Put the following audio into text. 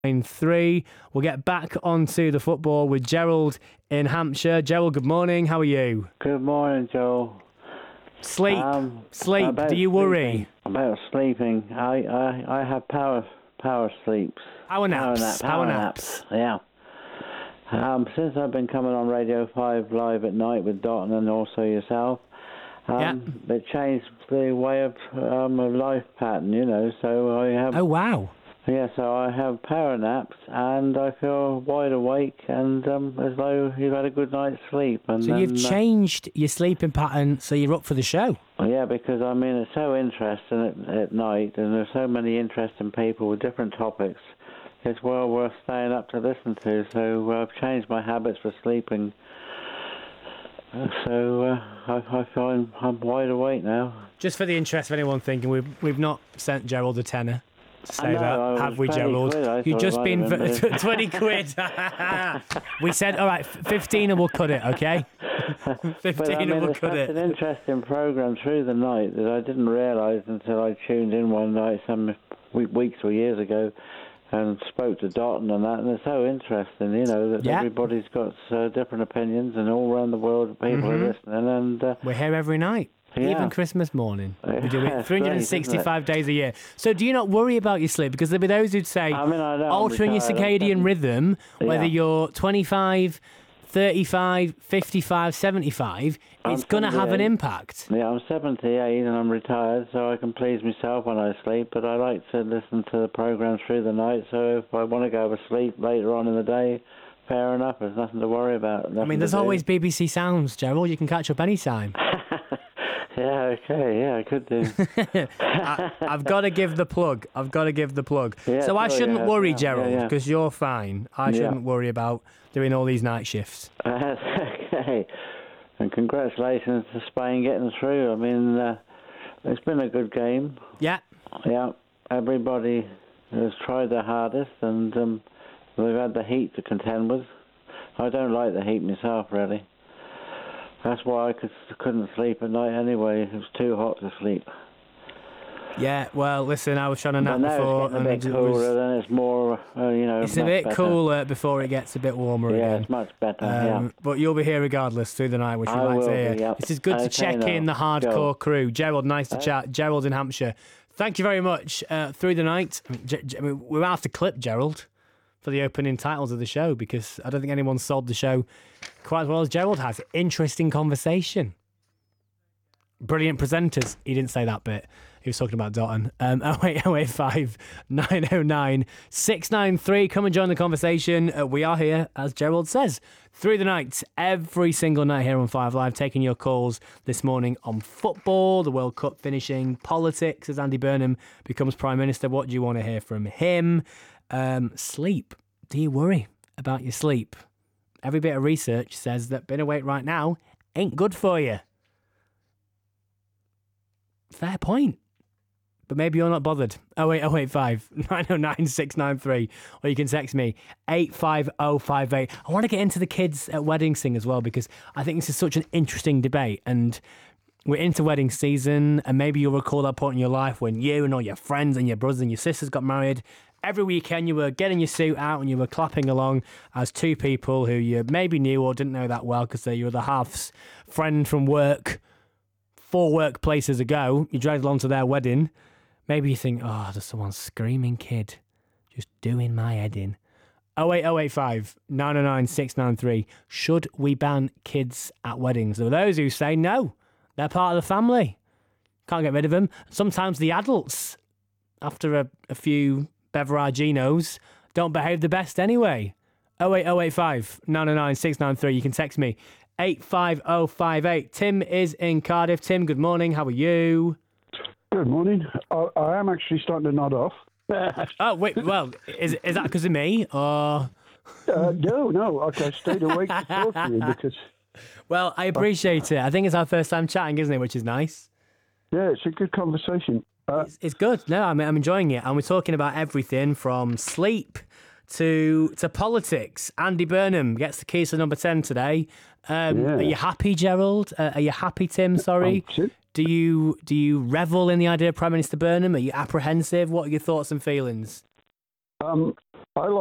993. We'll get back onto the football with Gerald in Hampshire. Gerald, good morning. How are you? Good morning, Joel. Sleep. About Do you worry? About sleeping. I have power sleeps. Power naps. Yeah. Since I've been coming on Radio 5 live at night with Dotton and also yourself, they changed the way of life pattern, so I have... Oh, wow. Yeah, so I have power naps and I feel wide awake and as though you've had a good night's sleep. And so you've changed your sleeping pattern so you're up for the show? Yeah, because it's so interesting at night and there's so many interesting people with different topics. It's well worth staying up to listen to. So I've changed my habits for sleeping. So I find I'm wide awake now. Just for the interest of anyone thinking, we've not sent Gerald a tenner to say that, have we, 20 Gerald? quid, You've just been 20 quid. We said, all right, 15 and we'll cut it, okay? 15 and we'll cut it. It's an interesting programme through the night that I didn't realise until I tuned in one night some weeks or years ago and spoke to Dotton and that, and it's so interesting, that everybody's got different opinions and all around the world people are listening. And we're here every night. Yeah. Even Christmas morning. We do it 365 great, days a year. So do you not worry about your sleep? Because there'll be those who'd say altering your circadian rhythm, whether you're 25, 35, 55, 75, it's going to have an impact. Yeah, I'm 78 and I'm retired, so I can please myself when I sleep, but I like to listen to the programme through the night, so if I want to go to sleep later on in the day, fair enough, there's nothing to worry about. There's always BBC Sounds, Gerald. You can catch up anytime. Yeah, okay, yeah, I could do. I've got to give the plug. Yeah, so I shouldn't worry, Gerald, because you're fine. I shouldn't worry about doing all these night shifts. Okay. And congratulations to Spain getting through. It's been a good game. Yeah. Yeah, everybody has tried their hardest, and they've had the heat to contend with. I don't like the heat myself, really. That's why I couldn't sleep at night anyway. It was too hot to sleep. Yeah, well, listen, I was trying to nap before. It's getting a bit cooler, then it's more, It's a bit cooler before it gets a bit warmer again. Yeah, it's much better, But you'll be here regardless through the night, which we like to hear. Yeah. This is good to check in the hardcore crew. Gerald, nice to chat. Gerald in Hampshire. Thank you very much. Through the night. We'll have to clip Gerald for the opening titles of the show because I don't think anyone's sold the show quite as well as Gerald has. Interesting conversation. Brilliant presenters. He didn't say that bit. He was talking about Dotton. 08085 909 693. Come and join the conversation. We are here, as Gerald says, through the night, every single night here on 5 Live, taking your calls this morning on football, the World Cup finishing, politics as Andy Burnham becomes Prime Minister. What do you want to hear from him? Sleep. Do you worry about your sleep? Every bit of research says that being awake right now ain't good for you. Fair point. But maybe you're not bothered. 08085 909 693. Or you can text me 85058. I want to get into the kids at wedding sing as well because I think this is such an interesting debate. And we're into wedding season, and maybe you'll recall that point in your life when you and all your friends and your brothers and your sisters got married. Every weekend you were getting your suit out and you were clapping along as two people who you maybe knew or didn't know that well because they're your other half's friend from work 4 workplaces ago. You dragged along to their wedding. Maybe you think, oh, there's someone screaming kid just doing my head in. 08085 909 693. Should we ban kids at weddings? There are those who say no. They're part of the family. Can't get rid of them. Sometimes the adults, after a few beveraginos, don't behave the best anyway. 08085 909 693. You can text me 85058. Tim is in Cardiff. Tim, good morning. How are you? Good morning. I am actually starting to nod off. Oh, wait. Well, is that because of me or? No. Okay, I stayed awake to talk to you because. Well, I appreciate it. I think it's our first time chatting, isn't it? Which is nice. Yeah, it's a good conversation. It's good. No, I'm enjoying it. And we're talking about everything from sleep to politics. Andy Burnham gets the keys to number 10 today. Are you happy, Gerald? Are you happy, Tim? Sorry. Do you revel in the idea of Prime Minister Burnham? Are you apprehensive? What are your thoughts and feelings? I like